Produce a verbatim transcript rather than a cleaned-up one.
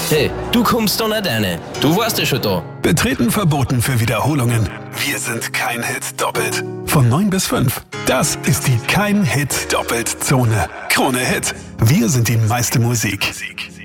Hey, du kommst doch nicht rein. Du warst ja schon da. Betreten verboten für Wiederholungen. Wir sind kein Hit doppelt. Von neun bis fünf. Das ist die Kein Hit doppelt Zone. Krone Hit. Wir sind die meiste Musik.